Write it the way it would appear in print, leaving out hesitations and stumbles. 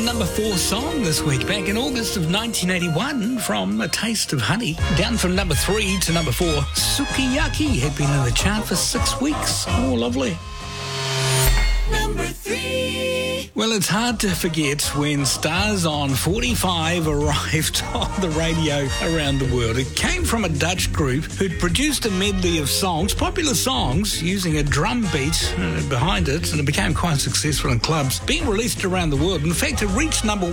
number 4 song this week, back in August of 1981 from A Taste of Honey. Down from number 3 to number 4, Sukiyaki had been in the chart for 6 weeks. Oh, lovely. Number 3. Well, it's hard to forget when Stars on 45 arrived on the radio around the world. It came from a Dutch group who'd produced a medley of songs, popular songs, using a drum beat behind it, and it became quite successful in clubs, being released around the world. In fact, it reached number